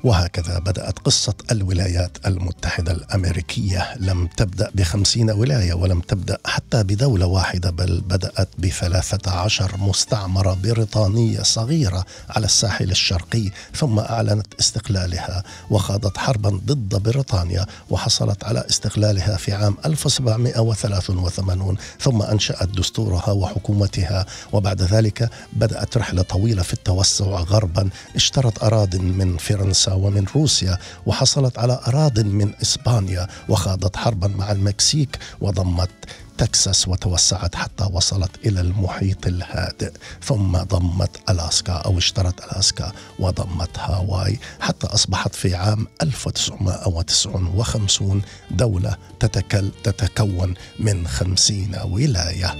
وهكذا بدأت قصة الولايات المتحدة الأمريكية. لم تبدأ ب50 ولاية، ولم تبدأ حتى بدولة واحدة، بل بدأت ب13 مستعمرة بريطانية صغيرة على الساحل الشرقي، ثم أعلنت استقلالها وخاضت حربا ضد بريطانيا وحصلت على استقلالها في عام 1783، ثم أنشأت دستورها وحكومتها. وبعد ذلك بدأت رحلة طويلة في التوسع غربا، اشترت أراضٍ من فرنسا ومن روسيا، وحصلت على أراضٍ من إسبانيا، وخاضت حربا مع المكسيك، وضمت تكساس وتوسعت حتى وصلت إلى المحيط الهادئ، ثم ضمت ألاسكا أو اشترت ألاسكا وضمت هاواي، حتى أصبحت في عام 1959 دولة تتكون من 50 ولاية.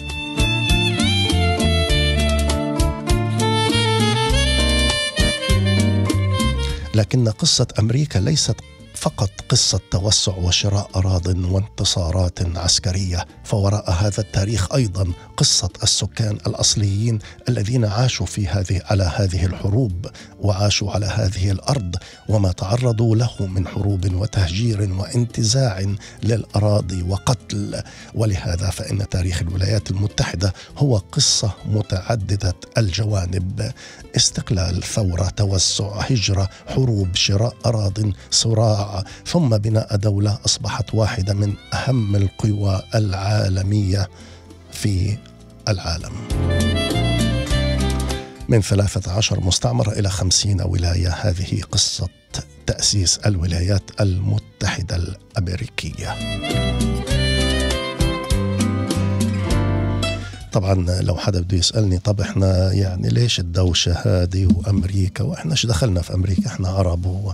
لكن قصة أمريكا ليست فقط قصة توسع وشراء أراضٍ وانتصارات عسكرية، فوراء هذا التاريخ أيضا قصة السكان الأصليين الذين عاشوا على هذه الحروب، وعاشوا على هذه الأرض، وما تعرضوا له من حروب وتهجير وانتزاع للأراضي وقتل. ولهذا فإن تاريخ الولايات المتحدة هو قصة متعددة الجوانب: استقلال، ثورة، توسع، هجرة، حروب، شراء أراضٍ، صراع، ثم بناء دولة أصبحت واحدة من أهم القوى العالمية في العالم. من 13 مستعمرة إلى 50 ولاية، هذه قصة تأسيس الولايات المتحدة الأمريكية. طبعا لو حدا بده يسألني طب احنا يعني ليش الدوشة هذه وأمريكا، واحنا ايش دخلنا في أمريكا، احنا عرب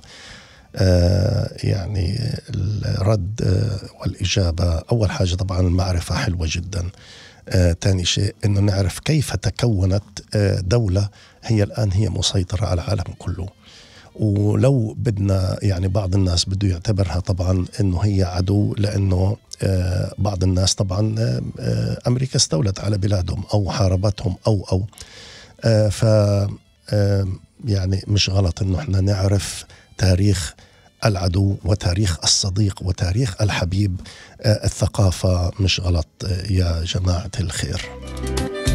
يعني الرد والإجابة: أول حاجة طبعا المعرفة حلوة جدا. ثاني شيء أنه نعرف كيف تكونت دولة هي مسيطرة على العالم كله. ولو بدنا يعني بعض الناس بده يعتبرها طبعا أنه هي عدو، لأنه بعض الناس طبعا أمريكا استولت على بلادهم أو حاربتهم أو ف يعني مش غلط أنه احنا نعرف تاريخ العدو وتاريخ الصديق وتاريخ الحبيب. الثقافة مش غلط يا جماعة الخير.